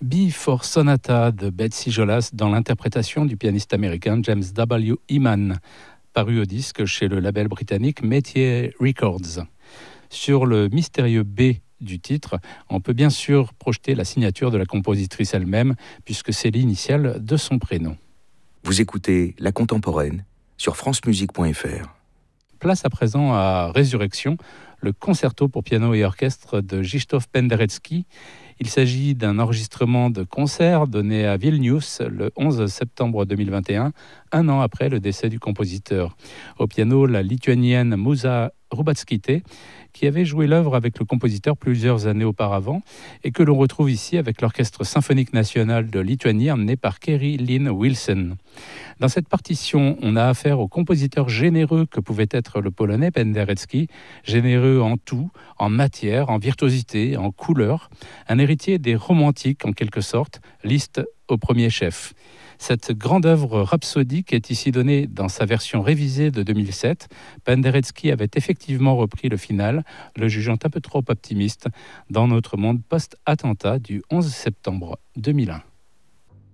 B for Sonata de Betsy Jolas dans l'interprétation du pianiste américain James W. Eman, paru au disque chez le label britannique Métier Records. Sur le mystérieux B du titre, on peut bien sûr projeter la signature de la compositrice elle-même, puisque c'est l'initiale de son prénom. Vous écoutez La Contemporaine sur francemusique.fr. Place à présent à Résurrection, le concerto pour piano et orchestre de Krzysztof Penderecki. Il s'agit d'un enregistrement de concert donné à Vilnius le 11 septembre 2021, un an après le décès du compositeur. Au piano, la lituanienne Musa Rubackytė, qui avait joué l'œuvre avec le compositeur plusieurs années auparavant et que l'on retrouve ici avec l'Orchestre symphonique national de Lituanie emmené par Kerry Lynn Wilson. Dans cette partition, on a affaire au compositeur généreux que pouvait être le Polonais Penderecki, généreux en tout, en matière, en virtuosité, en couleur, un héritier des romantiques en quelque sorte, Liszt au premier chef. Cette grande œuvre rhapsodique est ici donnée dans sa version révisée de 2007. Penderecki avait effectivement repris le final, le jugeant un peu trop optimiste dans notre monde post-attentat du 11 septembre 2001.